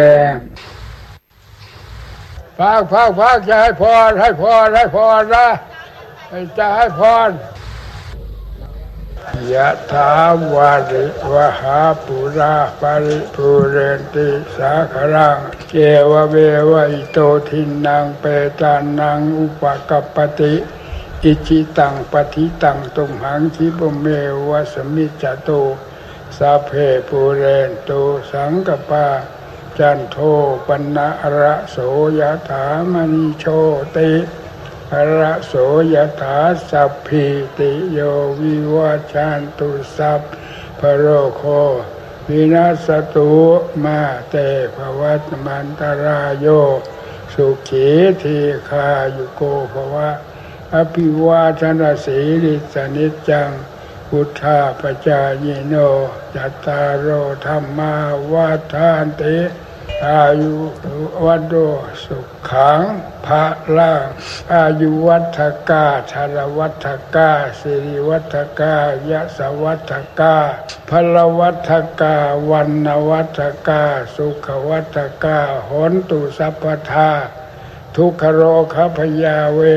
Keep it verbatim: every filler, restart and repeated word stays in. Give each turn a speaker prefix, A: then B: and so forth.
A: พักพักพักจะให้พรให้พรให้พรนะจะให้พรยะถาวาริวหาปุราปาริปุเรนติสาครังเจวเววะอิโตทินังเปตานังอุปกัปปติอิจิตังปฏิตังตุมหังคิปเมวะสมิจจโตสัพเพปุเรนตุสังกปาจันโทปนะระโสยถามณิโชติระโสยถาสัพพิติโยวิวัชชันตุสัพพโรโควินาศตุมาเตภวัตมันตรายโยสุขีทีคายุโกภวะอภิวาทนาสีลิสนิจจังพุทธาปจายโนจัตตารโอธรรมาวาทานติอายุวัโดสุขังภะลังอายุวัฏกาชาลวัฏกาสิริวัฏกายะสวัฏกาพลวัฏกาวันนวัฏกาสุขวัฏกาโหนตุสัพพทาทุกขโรคพยาเว